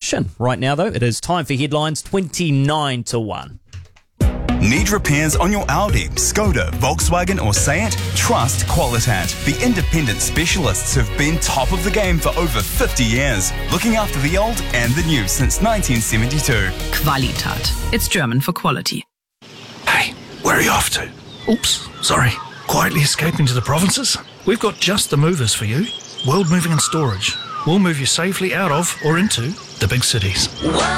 possession. Right now, though, it is time for headlines 29-1. Need repairs on your Audi, Skoda, Volkswagen or Seat? Trust Qualitat, the independent specialists who've been top of the game for over 50 years, looking after the old and the new since 1972. Qualitat. It's German for quality. Hey, where are you off to? Oops, sorry. Quietly escaping to the provinces? We've got just the movers for you. World Moving and Storage. We'll move you safely out of or into the big cities.